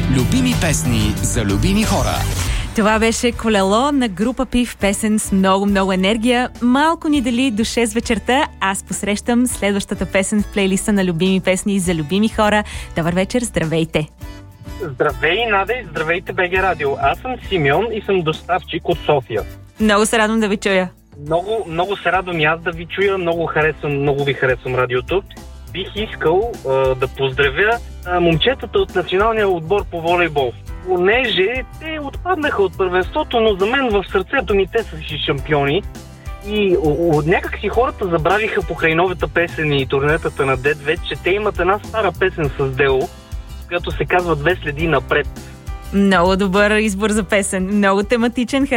Любими песни за любими хора. Това беше Колело на група Пив, песен с много енергия. Малко ни дали до 6 вечерта. Аз посрещам следващата песен в плейлиста на любими песни за любими хора. Добър вечер, здравейте! Здравей, Надя, и здравейте, БГ Радио. Аз съм Симеон и съм доставчик от София. Много се радвам да ви чуя. Много се радвам и аз да ви чуя. Много ви харесвам радиото. Бих искал да поздравя момчетата от националния отбор по волейбол. Понеже те отпаднаха от първенството, но за мен в сърцето ми те са си шампиони. И някак си хората забравиха покрай новата песен и турнетата на Дед, че те имат една стара песен с Дело, която се казва "Две следи напред". Много добър избор за песен. Много тематичен.